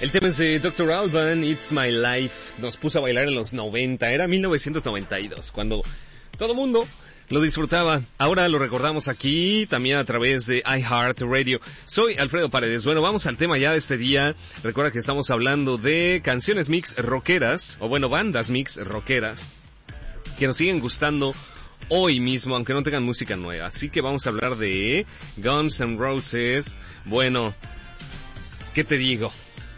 El tema es de Dr. Alban, It's My Life. Nos puso a bailar en los 90, era 1992, cuando todo mundo lo disfrutaba. Ahora lo recordamos aquí, también a través de iHeartRadio. Soy Alfredo Paredes. Bueno, vamos al tema ya de este día. Recuerda que estamos hablando de canciones mix rockeras, o bueno, bandas mix rockeras, que nos siguen gustando hoy mismo, aunque no tengan música nueva. Así que vamos a hablar de Guns N' Roses. Bueno, ¿qué te digo?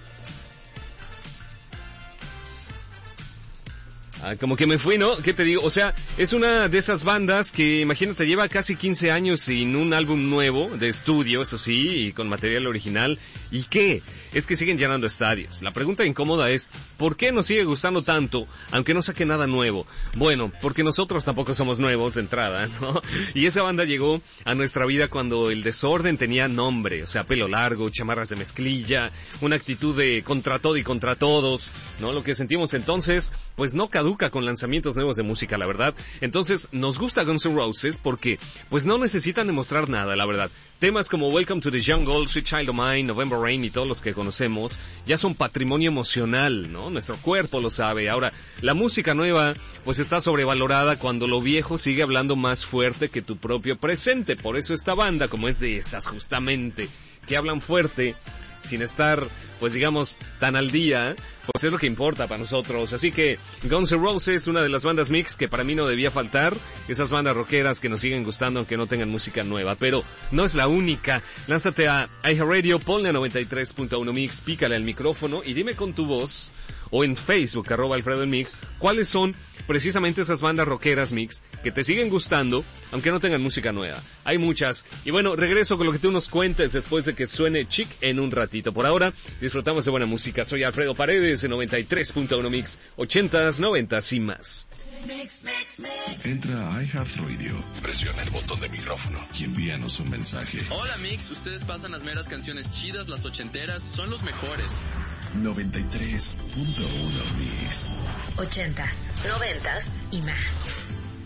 Como que me fui, ¿no? ¿Qué te digo? O sea, es una de esas bandas que, imagínate, lleva casi 15 años sin un álbum nuevo, de estudio, eso sí, y con material original. ¿Y qué? Es que siguen llenando estadios. La pregunta incómoda es, ¿por qué nos sigue gustando tanto, aunque no saque nada nuevo? Bueno, porque nosotros tampoco somos nuevos de entrada, ¿no? Y esa banda llegó a nuestra vida cuando el desorden tenía nombre, o sea, pelo largo, chamarras de mezclilla, una actitud de contra todo y contra todos, ¿no? Lo que sentimos entonces, pues no caduca con lanzamientos nuevos de música, la verdad. Entonces, nos gusta Guns N' Roses porque, pues no necesitan demostrar nada, la verdad. Temas como Welcome to the Jungle, Sweet Child of Mine, November Rain y todos los que conocemos, ya son patrimonio emocional, ¿no? Nuestro cuerpo lo sabe. Ahora, la música nueva, pues está sobrevalorada cuando lo viejo sigue hablando más fuerte que tu propio presente. Por eso esta banda, como es de esas justamente, que hablan fuerte, sin estar, pues digamos, tan al día, pues es lo que importa para nosotros. Así que Guns N' Roses, una de las bandas mix que para mí no debía faltar, esas bandas rockeras que nos siguen gustando aunque no tengan música nueva, pero no es la única. Lánzate a iHeartRadio, ponle a 93.1 Mix, pícale al micrófono y dime con tu voz, o en Facebook, @Alfredo en Mix, cuáles son precisamente esas bandas rockeras mix que te siguen gustando, aunque no tengan música nueva. Hay muchas. Y bueno, regreso con lo que tú nos cuentes después de que suene Chic en un ratito. Por ahora, disfrutamos de buena música. Soy Alfredo Paredes en 93.1 Mix, 80s, 90s y más. Entra a iHeartRadio, presiona el botón de micrófono y envíanos un mensaje. Hola Mix, ustedes pasan las meras canciones chidas, las ochenteras, son los mejores. 93.1 Mix. 80s, 90s y más.